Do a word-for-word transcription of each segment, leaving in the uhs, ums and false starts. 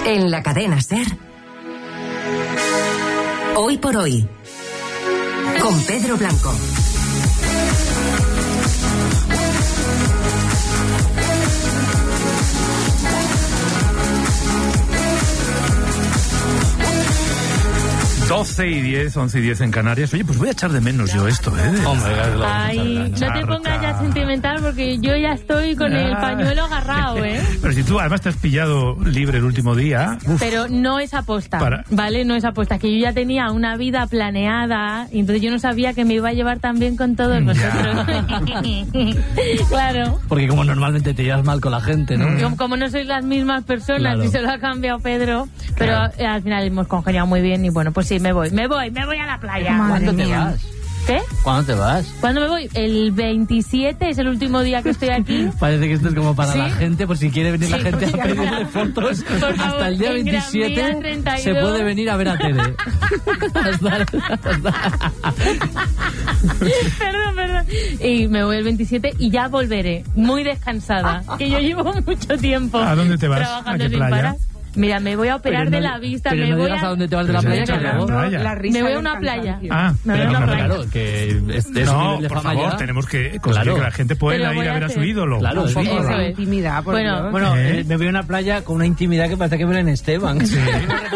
En la cadena SER, Hoy por Hoy, con Pedro Blanco. doce y diez, once y diez en Canarias. Oye, pues voy a echar de menos yo esto, ¿eh? Hombre, ay, no te pongas ya sentimental porque yo ya estoy con el pañuelo agarrado, ¿eh? Pero si tú además te has pillado libre el último día... Uf. Pero no es aposta, Para... ¿vale? No es aposta. Que yo ya tenía una vida planeada y entonces yo no sabía que me iba a llevar tan bien con todos vosotros. Claro. Porque como normalmente te llevas mal con la gente, ¿no? Como, como no sois las mismas personas, claro. Y se lo ha cambiado Pedro, pero claro. eh, al final hemos congeniado muy bien y bueno, pues sí, me voy, me voy, me voy a la playa. ¿Cuándo te vas? ¿Qué? ¿Cuándo te vas? ¿Cuándo me voy? El veintisiete es el último día que estoy aquí. Parece que esto es como para ¿Sí? la gente, por si quiere venir Sí, la gente a pedirle fotos. Por hasta favor, el día en veintisiete Gran Vía treinta y dos se puede venir a ver a Tere. hasta, hasta... Perdón, perdón. Y me voy el veintisiete y ya volveré, muy descansada. Que yo llevo mucho tiempo. ¿A dónde te vas? Trabajando ¿A qué sin playa? parar. Mira, me voy a operar no, de la vista. Pero me no voy digas a... a dónde te vas de la Pero playa, se que ha dicho luego... la playa. La risa Me voy a del una playa. cansancio. Ah, Me voy a pero una no, playa. Claro, que este es un no, nivel de por fama favor, ya. tenemos que conseguir Claro. que la gente pueda Pero ir voy a a ver a hacer- su ídolo. Claro, Un sí. poco Eso de es. intimidad, por Bueno, Dios. Bueno, Eh. eh, me voy a una playa con una intimidad que parece que Belén Esteban. Sí.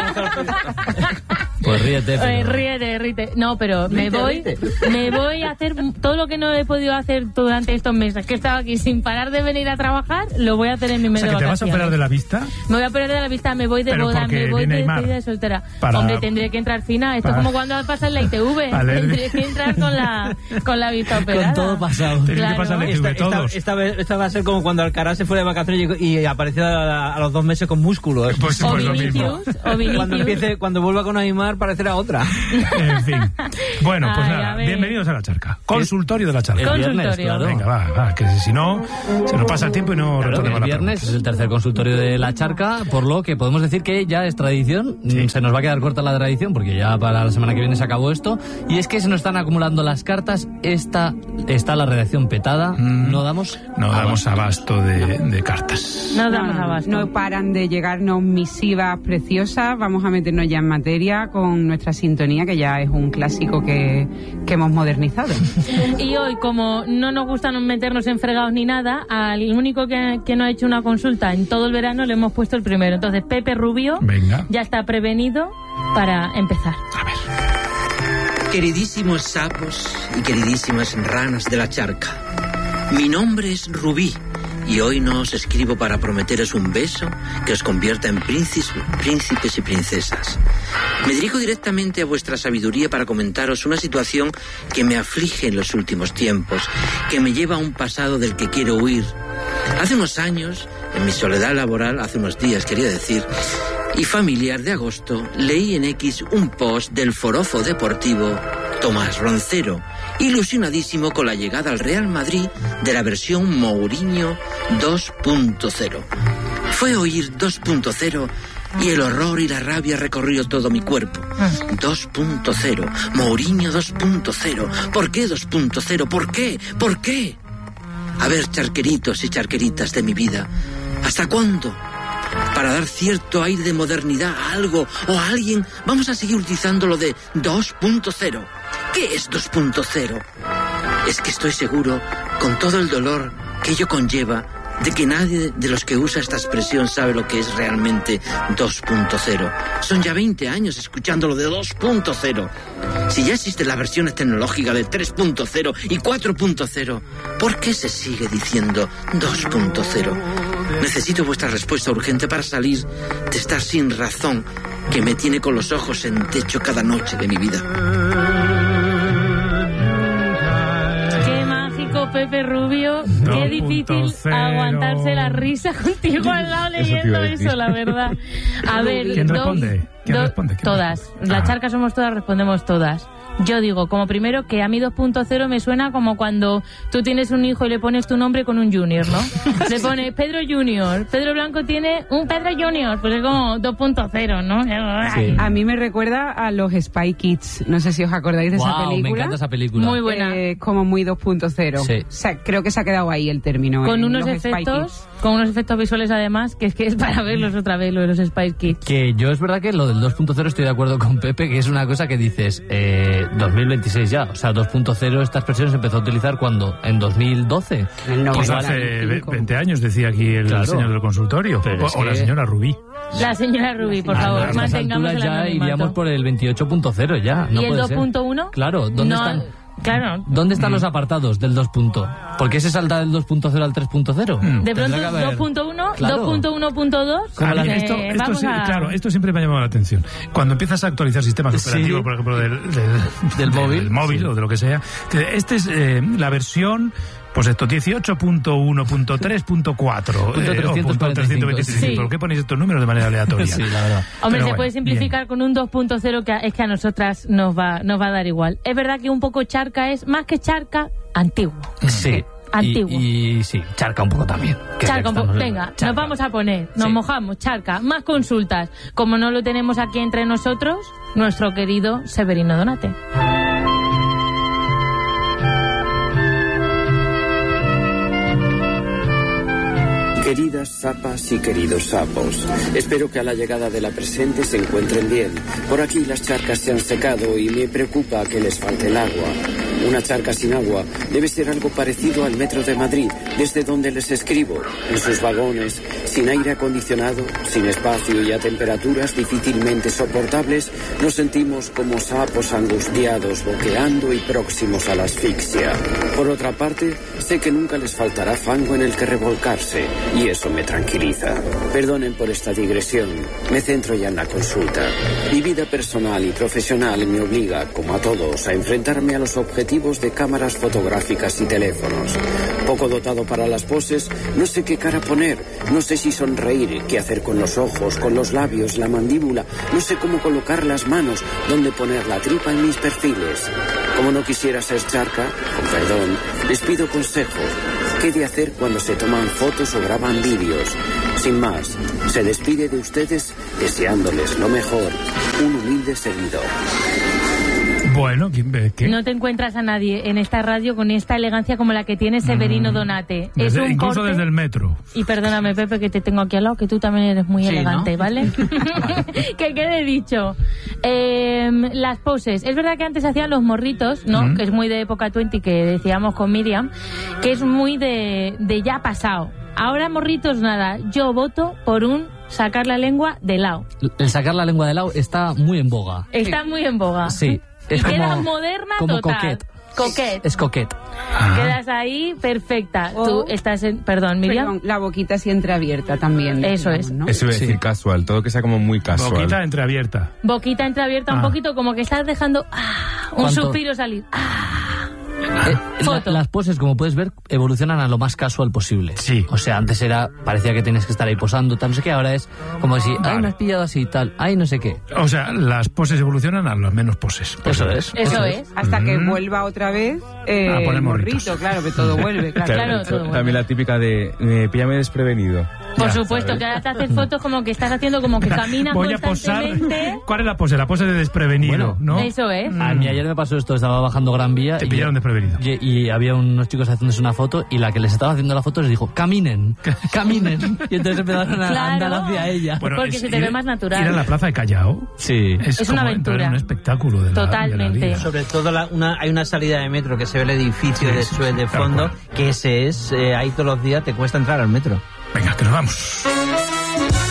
Pues ríete, Eh, pero... ríete, ríete. No, pero me Ríete, voy, ríete. me voy a hacer todo lo que no he podido hacer durante estos meses que he estado aquí sin parar de venir a trabajar, lo voy a hacer en mi O mes sea, de que te vas a vacaciones. operar de la vista. Me voy a operar de la vista, me voy de Pero boda, porque me voy viene de Aymar. despedida de soltera. Para- Hombre, tendré que entrar fina. Esto para- es como cuando pasas la I T V. Vale. Tendré que entrar con la, con la vista operada. Con todo pasado. Tienes Claro. que pasarle Esta, I T V esta, todos. esta vez, esta va a ser como cuando Alcaraz se fue de vacaciones y, y apareció a, a los dos meses con músculos. Pues, O pues lo mismo. Vinicius, o Vinicius. Cuando empiece, cuando vuelva con Aymar parecerá otra. En fin. Bueno, pues Ay, nada, a ver. bienvenidos a la charca. Consultorio de la charca. El viernes, Consultorio. claro. Venga, va, va, que si no, se nos pasa el tiempo y no Claro, retornamos el la viernes pregunta. es el tercer consultorio de la charca, por lo que podemos decir que ya es tradición. Sí. Se nos va a quedar corta la tradición porque ya para la semana que viene se acabó esto. Y es que se nos están acumulando las cartas. Esta está la redacción petada. Mm. No damos No damos abasto. abasto de, de cartas. No No, damos no, abasto. no paran de llegarnos misivas preciosas. Vamos a meternos ya en materia con nuestra sintonía, que ya es un clásico que, que hemos modernizado. Y hoy, como no nos gusta no meternos en fregados ni nada, al único que, que no ha hecho una consulta en todo el verano le hemos puethe el primero. Entonces, Pepe Rubio Venga. ya está prevenido para empezar. A ver. Queridísimos sapos y queridísimas ranas de la charca, mi nombre es Rubí y hoy no os escribo para prometeros un beso que os convierta en príncipes, príncipes y princesas. Me dirijo directamente a vuestra sabiduría para comentaros una situación que me aflige en los últimos tiempos, que me lleva a un pasado del que quiero huir. Hace unos años, en mi soledad laboral, hace unos días quería decir, y familiar de agosto, leí en X un post del forofo deportivo Tomás Roncero, ilusionadísimo con la llegada al Real Madrid de la versión Mourinho dos punto cero. Fue oír dos punto cero y el horror y la rabia recorrió todo mi cuerpo. dos punto cero, Mourinho dos punto cero. ¿Por qué dos punto cero? ¿Por qué? ¿Por qué? A ver, charqueritos y charqueritas de mi vida, ¿hasta cuándo? Para dar cierto aire de modernidad a algo o a alguien, vamos a seguir utilizando lo de dos punto cero. ¿Qué es dos punto cero? Es que estoy seguro, con todo el dolor que ello conlleva, de que nadie de los que usa esta expresión sabe lo que es realmente dos punto cero. Son ya veinte años escuchando lo de dos punto cero. Si ya existen las versiones tecnológicas de tres punto cero y cuatro punto cero, ¿por qué se sigue diciendo dos punto cero? Necesito vuestra respuesta urgente para salir de estar sin razón que me tiene con los ojos en techo cada noche de mi vida. Qué mágico, Pepe Rubio. dos Qué difícil punto cero. aguantarse la risa contigo al lado leyendo eso, la verdad. A ver, ¿Quién dos- responde? ¿Quién dos- responde? ¿Quién todas. responde? La Ah. charca somos todas, respondemos todas. Yo digo, como primero, que a mí dos punto cero me suena como cuando tú tienes un hijo y le pones tu nombre con un junior, ¿no? Le pones Pedro Junior. Pedro Blanco tiene un Pedro Junior. Pues es como dos punto cero, ¿no? Sí. A mí me recuerda a los Spy Kids. No sé si os acordáis de esa Guau, película. me encanta esa película. Muy buena. Eh, como muy dos punto cero. Sí. sea, creo que se ha quedado ahí el término. Con en unos los Spy efectos, Kids. con unos efectos visuales además, que es que es para verlos otra vez, lo de los Spice Kids. Que yo es verdad que lo del dos punto cero estoy de acuerdo con Pepe, que es una cosa que dices, eh, dos mil veintiséis ya, o sea, dos punto cero esta expresión se empezó a utilizar cuando, en dos mil doce. En el Pues noventa y hace cinco. veinte años, decía aquí el Claro. señor del consultorio. Pero O, es o la que- señora Rubí. La señora Rubí, por A favor, estas mantengamos alturas el ya anonimato. iríamos por el veintiocho punto cero ya. No ¿Y el puede dos ser. punto uno? Claro, ¿dónde No, están? Claro. ¿Dónde están los apartados del dos punto? ¿Por qué se salta del dos punto cero al tres punto cero? De pronto dos punto uno, dos punto uno punto dos. Como A mí la- esto, eh, esto vamos sí, a- claro, esto siempre me ha llamado la atención. Cuando empiezas a actualizar sistemas Sí. operativos, por ejemplo, del, del, Del móvil. del móvil Sí. o de lo que sea, que este es eh, la versión, pues esto, dieciocho punto uno punto tres punto cuatro Punto eh, o trescientos cuarenta y cinco. trescientos veinticinco. Sí. ¿Por qué ponéis estos números de manera aleatoria? Sí, la verdad. Hombre, Pero se bueno, puede simplificar bien. con un dos punto cero que a- es que a nosotras nos va, nos va a dar igual. Es verdad que un poco charca es, más que charca, antiguo. Sí. Antiguo. Y, y sí, charca un poco también. que ya Charca, un que poco. estamos- Venga, charca. nos vamos a poner, nos Sí. mojamos, charca, más consultas. Como no lo tenemos aquí entre nosotros, nuestro querido Severino Donate. Queridas sapas y queridos sapos, espero que a la llegada de la presente se encuentren bien. Por aquí las charcas se han secado y me preocupa que les falte el agua. Una charca sin agua debe ser algo parecido al metro de Madrid, desde donde les escribo. En sus vagones, sin aire acondicionado, sin espacio y a temperaturas difícilmente soportables, nos sentimos como sapos angustiados, boqueando y próximos a la asfixia. Por otra parte, sé que nunca les faltará fango en el que revolcarse, y eso me tranquiliza. Perdonen por esta digresión, me centro ya en la consulta. Mi vida personal y profesional me obliga, como a todos, a enfrentarme a los objetivos de cámaras fotográficas y teléfonos. Poco dotado para las poses, no sé qué cara poner, no sé si sonreír, qué hacer con los ojos, con los labios, la mandíbula, no sé cómo colocar las manos, dónde poner la tripa en mis perfiles. Como no quisiera ser charca, con perdón, les pido consejos. ¿Qué de hacer cuando se toman fotos o graban vídeos? Sin más, se despide de ustedes deseándoles lo mejor, un humilde seguidor. Bueno, ¿quién ve? ¿Qué? No te encuentras a nadie en esta radio con esta elegancia como la que tiene Severino Donate. Es Desde- un incluso corte... desde el metro. Y perdóname, Pepe, que te tengo aquí al lado, que tú también eres muy Sí, elegante, ¿no? ¿vale? Que quede dicho. Eh, las poses. Es verdad que antes hacían los morritos, ¿no? Ujú. Que es muy de época veinte, que decíamos con Miriam, que es muy de, de ya pasado. Ahora morritos nada. Yo voto por un sacar la lengua de lado. El sacar la lengua de lado está muy en boga. Está muy en boga. Sí. Es y queda como, moderna como total. coquette. Coquette. Es coquette. Quedas ahí perfecta. O- Tú estás en... Perdón, Miriam. Perdón, la boquita así entreabierta también. Eso digamos, es. ¿no? Eso iba a decir Sí. casual, todo que sea como muy casual. Boquita entreabierta. Boquita entreabierta un Ah. poquito, como que estás dejando ah, un ¿Cuánto? suspiro salir. Ah. Eh, la- Foto. las poses, como puedes ver, evolucionan a lo más casual posible. Sí. O sea, antes era, parecía que tienes que estar ahí posando, tal, no sé qué, ahora es como si, ay, Vale. me has pillado así y tal, ay, no sé qué. O sea, las poses evolucionan a las menos poses. Eso es. Eso es. Hasta que Mm. vuelva otra vez eh, A poner el morritos. morrito, claro, que todo vuelve. Claro. Claro, todo bueno. También la típica de eh, píllame desprevenido. Por Ya, supuesto, ¿sabes? que ahora te haces fotos como que estás haciendo como que caminas Voy a posar. constantemente. ¿Cuál es la pose? La pose de desprevenido, Bueno, ¿no? Eso es. A mí ayer me pasó esto, estaba bajando Gran Vía Te y, pillaron desprevenido. y, y había unos chicos haciéndose una foto y la que les estaba haciendo la foto les dijo, caminen, caminen. Y entonces empezaron a Claro. andar hacia ella. Bueno, Porque es se te ir- ve más natural. Ir a la plaza de Callao Sí. es, Es una como entrar en aventura. un espectáculo de la, Totalmente. de la vida. Sobre todo la- una, hay una salida de metro que se ve el edificio Sí, de sí, Suez sí, de tal fondo, cual. que ese es, eh, ahí todos los días te cuesta entrar al metro. Venga, que nos vamos.